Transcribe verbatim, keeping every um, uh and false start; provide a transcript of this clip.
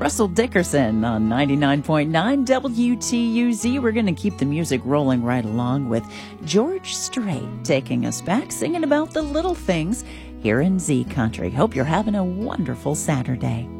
Russell Dickerson on ninety-nine point nine W T U Z. We're going to keep the music rolling right along with George Strait taking us back, singing about the little things here in Z Country. Hope you're having a wonderful Saturday.